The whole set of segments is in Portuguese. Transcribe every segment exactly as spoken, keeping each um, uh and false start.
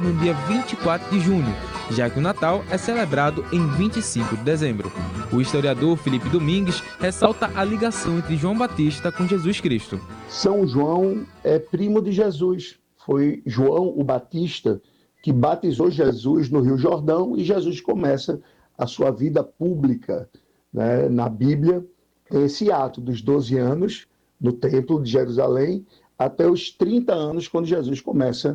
no dia vinte e quatro de junho, já que o Natal é celebrado em vinte e cinco de dezembro. O historiador Felipe Domingues ressalta a ligação entre João Batista com Jesus Cristo. São João é primo de Jesus. Foi João o Batista que batizou Jesus no Rio Jordão e Jesus começa a sua vida pública, né, na Bíblia, esse ato dos doze anos no Templo de Jerusalém até os trinta anos, quando Jesus começa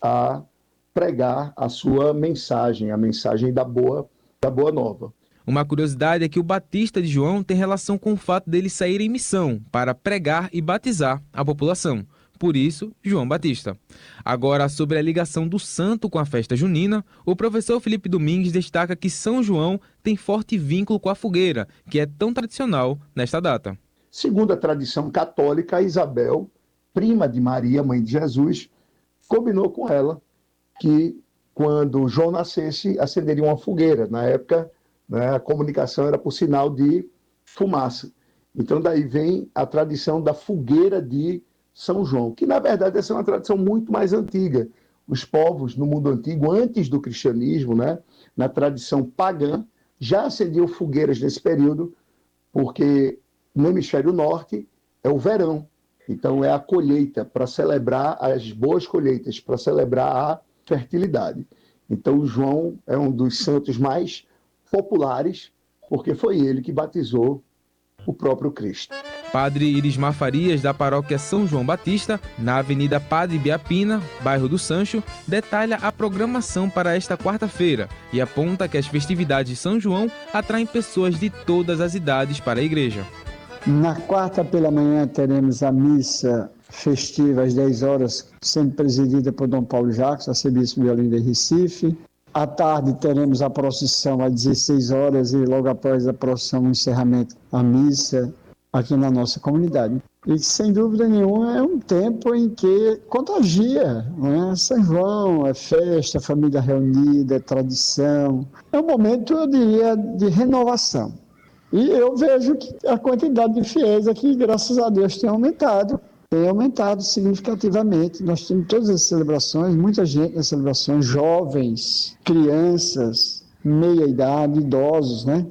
a pregar a sua mensagem, a mensagem da boa, da boa nova. Uma curiosidade é que o Batista de João tem relação com o fato dele sair em missão para pregar e batizar a população. Por isso, João Batista. Agora, sobre a ligação do santo com a festa junina, o professor Felipe Domingues destaca que São João tem forte vínculo com a fogueira, que é tão tradicional nesta data. Segundo a tradição católica, Isabel, prima de Maria, mãe de Jesus, combinou com ela que quando João nascesse, acenderia uma fogueira. Na época, né, a comunicação era por sinal de fumaça. Então daí vem a tradição da fogueira de São João, que na verdade essa é uma tradição muito mais antiga. Os povos no mundo antigo, antes do cristianismo, né, na tradição pagã, já acendiam fogueiras nesse período, porque no hemisfério norte é o verão. Então é a colheita, para celebrar as boas colheitas, para celebrar a fertilidade. Então João é um dos santos mais populares, porque foi ele que batizou o próprio Cristo. Padre Irismar Farias, da paróquia São João Batista, na Avenida Padre Biapina, bairro do Sancho, detalha a programação para esta quarta-feira e aponta que as festividades de São João atraem pessoas de todas as idades para a igreja. Na quarta pela manhã teremos a missa festiva às dez horas, sendo presidida por Dom Paulo Jacques, arcebispo de Olinda e Recife. À tarde teremos a procissão às dezesseis horas e logo após a procissão, o encerramento, a missa aqui na nossa comunidade. E sem dúvida nenhuma é um tempo em que contagia, né? São João, é festa, família reunida, é tradição. É um momento, eu diria, de renovação. E eu vejo que a quantidade de fiéis aqui, graças a Deus, tem aumentado. Tem aumentado significativamente. Nós temos todas as celebrações, muita gente nas celebrações, jovens, crianças, meia-idade, idosos, né?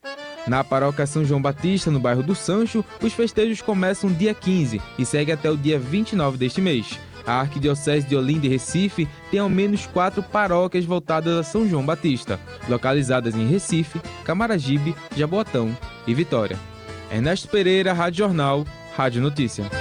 Na paróquia São João Batista, no bairro do Sancho, os festejos começam dia quinze e seguem até o dia vinte e nove deste mês. A Arquidiocese de Olinda e Recife tem ao menos quatro paróquias voltadas a São João Batista, localizadas em Recife, Camaragibe, Jaboatão e Vitória. Ernesto Pereira, Rádio Jornal, Rádio Notícia.